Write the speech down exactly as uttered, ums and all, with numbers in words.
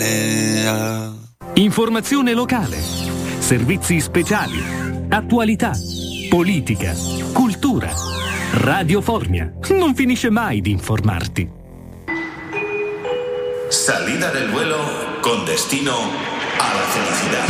Informazione locale, servizi speciali, attualità, politica, cultura. Radio Formia non finisce mai di informarti. Salida del vuelo con destino a la felicidad.